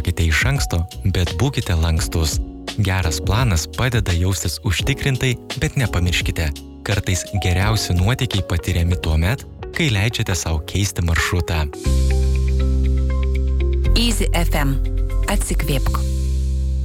Neplanuokite iš anksto, bet būkite lankstus. Geras planas padeda jaustis užtikrintai, bet nepamirškite. Kartais geriausi nuotykiai patiriami tuomet, kai leidžiate savo keisti maršrutą. Easy FM. Atsikvėpk.